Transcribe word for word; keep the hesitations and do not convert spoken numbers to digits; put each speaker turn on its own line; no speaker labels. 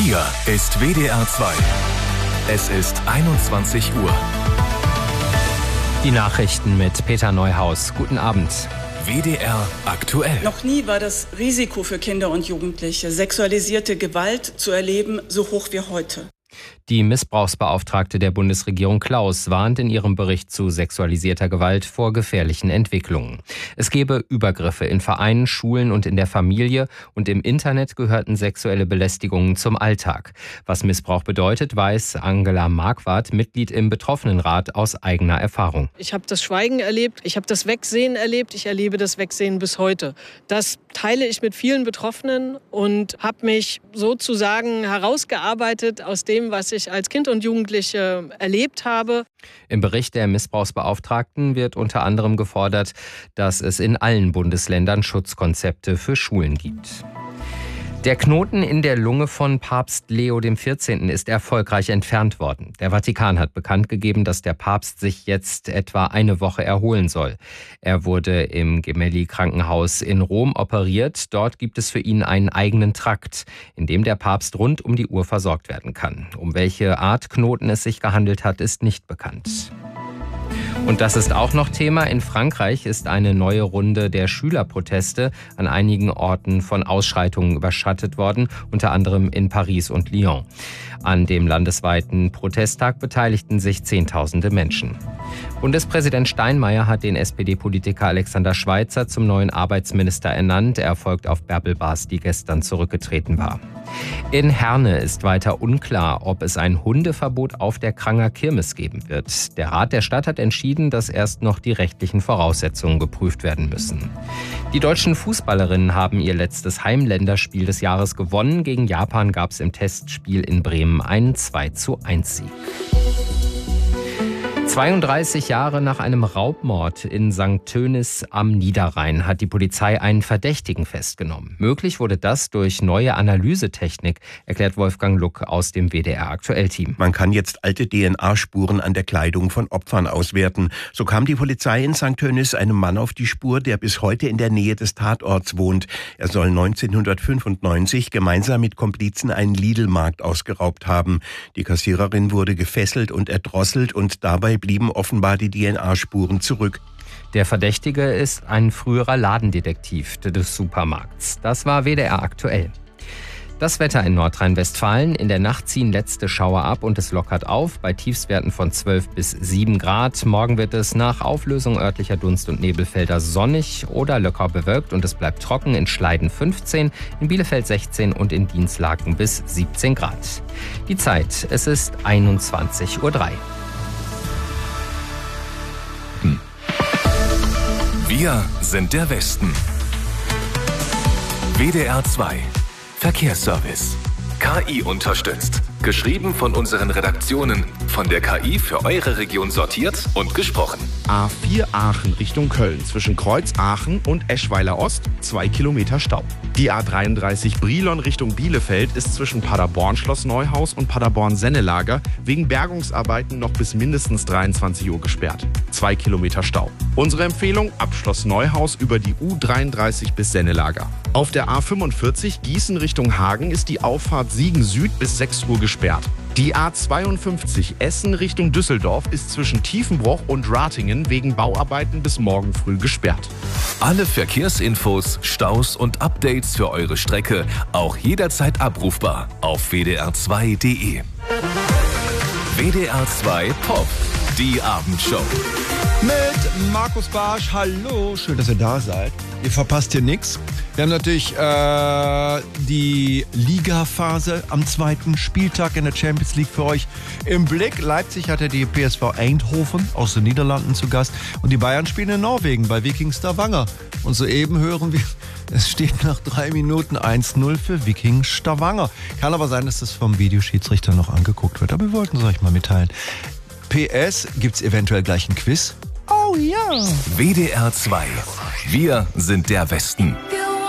Hier ist W D R zwei. Es ist einundzwanzig Uhr.
Die Nachrichten mit Peter Neuhaus. Guten Abend.
W D R aktuell.
Noch nie war das Risiko für Kinder und Jugendliche, sexualisierte Gewalt zu erleben, so hoch wie heute.
Die Missbrauchsbeauftragte der Bundesregierung Klaus warnt in ihrem Bericht zu sexualisierter Gewalt vor gefährlichen Entwicklungen. Es gebe Übergriffe in Vereinen, Schulen und in der Familie, und im Internet gehörten sexuelle Belästigungen zum Alltag. Was Missbrauch bedeutet, weiß Angela Marquardt, Mitglied im Betroffenenrat, aus eigener Erfahrung.
Ich habe das Schweigen erlebt, ich habe das Wegsehen erlebt, ich erlebe das Wegsehen bis heute. Das teile ich mit vielen Betroffenen und habe mich sozusagen herausgearbeitet aus dem, was ich als Kind und Jugendliche erlebt habe.
Im Bericht der Missbrauchsbeauftragten wird unter anderem gefordert, dass es in allen Bundesländern Schutzkonzepte für Schulen gibt. Der Knoten in der Lunge von Papst Leo der vierzehnte. Ist erfolgreich entfernt worden. Der Vatikan hat bekannt gegeben, dass der Papst sich jetzt etwa eine Woche erholen soll. Er wurde im Gemelli-Krankenhaus in Rom operiert. Dort gibt es für ihn einen eigenen Trakt, in dem der Papst rund um die Uhr versorgt werden kann. Um welche Art Knoten es sich gehandelt hat, ist nicht bekannt. Und das ist auch noch Thema. In Frankreich ist eine neue Runde der Schülerproteste an einigen Orten von Ausschreitungen überschattet worden, unter anderem in Paris und Lyon. An dem landesweiten Protesttag beteiligten sich Zehntausende Menschen. Bundespräsident Steinmeier hat den S P D-Politiker Alexander Schweitzer zum neuen Arbeitsminister ernannt. Er folgt auf Bärbel Bas, die gestern zurückgetreten war. In Herne ist weiter unklar, ob es ein Hundeverbot auf der Kranger Kirmes geben wird. Der Rat der Stadt hat entschieden, dass erst noch die rechtlichen Voraussetzungen geprüft werden müssen. Die deutschen Fußballerinnen haben ihr letztes Heimländerspiel des Jahres gewonnen. Gegen Japan gab es im Testspiel in Bremen einen zwei zu eins Sieg. zweiunddreißig Jahre nach einem Raubmord in Sankt Tönis am Niederrhein hat die Polizei einen Verdächtigen festgenommen. Möglich wurde das durch neue Analysetechnik, erklärt Wolfgang Luck aus dem W D R Aktuell-Team.
Man kann jetzt alte D N A-Spuren an der Kleidung von Opfern auswerten. So kam die Polizei in Sankt Tönis einem Mann auf die Spur, der bis heute in der Nähe des Tatorts wohnt. Er soll neunzehnhundertfünfundneunzig gemeinsam mit Komplizen einen Lidl-Markt ausgeraubt haben. Die Kassiererin wurde gefesselt und erdrosselt und dabei blieben offenbar die D N A-Spuren zurück.
Der Verdächtige ist ein früherer Ladendetektiv des Supermarkts. Das war W D R aktuell. Das Wetter in Nordrhein-Westfalen. In der Nacht ziehen letzte Schauer ab und es lockert auf bei Tiefstwerten von zwölf bis sieben Grad. Morgen wird es nach Auflösung örtlicher Dunst- und Nebelfelder sonnig oder locker bewölkt und es bleibt trocken. In Schleiden fünfzehn, in Bielefeld sechzehn und in Dinslaken bis siebzehn Grad. Die Zeit, es ist einundzwanzig Uhr drei.
Wir sind der Westen. W D R zwei. Verkehrsservice. K I unterstützt. Geschrieben von unseren Redaktionen. Von der K I für eure Region sortiert und gesprochen.
A vier Aachen Richtung Köln. Zwischen Kreuz Aachen und Eschweiler Ost. Zwei Kilometer Stau. Die A dreiunddreißig Brilon Richtung Bielefeld ist zwischen Paderborn Schloss Neuhaus und Paderborn Sennelager wegen Bergungsarbeiten noch bis mindestens dreiundzwanzig Uhr gesperrt. Zwei Kilometer Stau. Unsere Empfehlung: ab Schloss Neuhaus über die U dreiunddreißig bis Sennelager. Auf der A fünfundvierzig Gießen Richtung Hagen ist die Auffahrt Siegen Süd bis sechs Uhr gesperrt. Die A zweiundfünfzig Essen Richtung Düsseldorf ist zwischen Tiefenbroch und Ratingen wegen Bauarbeiten bis morgen früh gesperrt.
Alle Verkehrsinfos, Staus und Updates für eure Strecke auch jederzeit abrufbar auf w d r zwei punkt d e. W D R zwei Pop, die Abendshow.
Mit Markus Barsch. Hallo, schön, dass ihr da seid. Ihr verpasst hier nichts. Wir haben natürlich äh, die Ligaphase am zweiten Spieltag in der Champions League für euch im Blick. Leipzig hatte die P S V Eindhoven aus den Niederlanden zu Gast und die Bayern spielen in Norwegen bei Viking Stavanger. Und soeben hören wir, es steht nach drei Minuten eins null für Viking Stavanger. Kann aber sein, dass das vom Videoschiedsrichter noch angeguckt wird, aber wir wollten es euch mal mitteilen. P S, gibt's eventuell gleich ein Quiz? Oh ja!
W D R zwei. Wir sind der Westen.